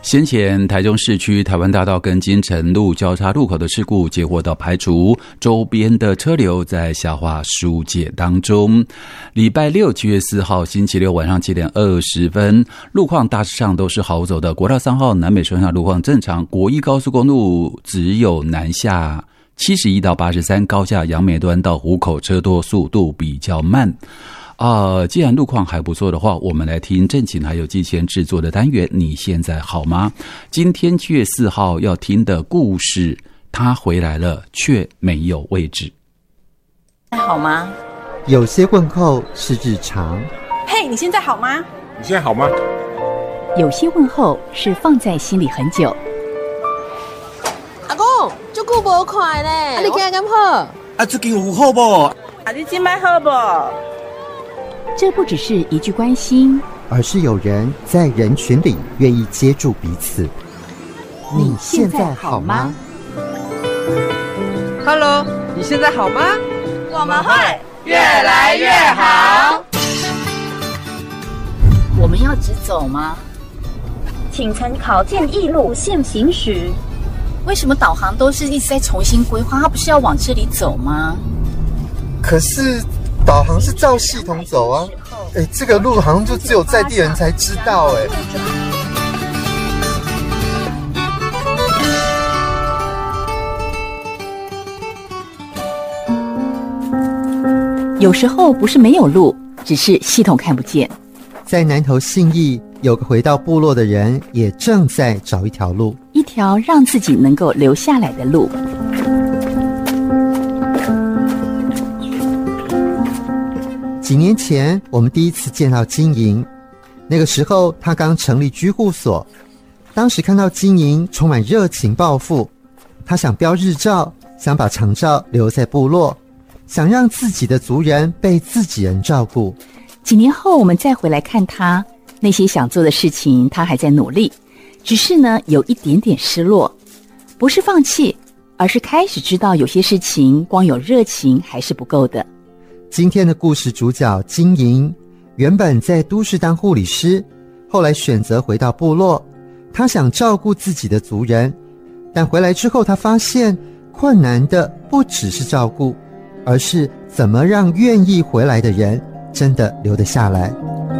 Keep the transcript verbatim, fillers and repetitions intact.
先前台中市区台湾大道跟金城路交叉路口的事故结果到排除，周边的车流在消化疏解当中。礼拜六七月四号星期六晚上七点二十分，路况大致上都是好走的。国道三号南北双向路况正常，国一高速公路只有南下七十一到八十三，高架杨梅端到湖口车多，速度比较慢。啊、呃，既然路况还不错的话，我们来听正晴还有季贤制作的单元。你现在好吗？今天七月四号要听的故事，他回来了，却没有位置。 好吗？ 有些问候是日常。 嘿，你现在好吗？ 你现在好吗？ 有些问候是放在心里很久。 阿公，这久无看咧，啊，你今日敢好？ 啊，最近有好不？ 啊，你今摆好不？ 这不只是一句关心， 而是有人在人群里愿意接住彼此。你现在好吗 ？Hello， 你现在好吗？ 我们会越来越好。 我们要直走吗？ 请参考建议路线行驶。 为什么导航都是一直在重新规划？它不是要往这里走吗？ 可是导航是照系统走啊。哎，这个路好像就只有在地人才知道哎。 有时候不是没有路，只是系统看不见。 在南投信义，有个回到部落的人也正在找一条路， 一条让自己能够留下来的路。 几年前，我们第一次见到金莹，那个时候她刚成立居护所。当时看到金莹充满热情抱负，她想标日照，想把长照留在部落，想让自己的族人被自己人照顾。 几年后我们再回来看她，那些想做的事情她还在努力，只是呢有一点点失落，不是放弃，而是开始知道有些事情光有热情还是不够的。 今天的故事主角金莹，原本在都市当护理师，后来选择回到部落。她想照顾自己的族人，但回来之后她发现困难的不只是照顾，而是怎么让愿意回来的人真的留得下来。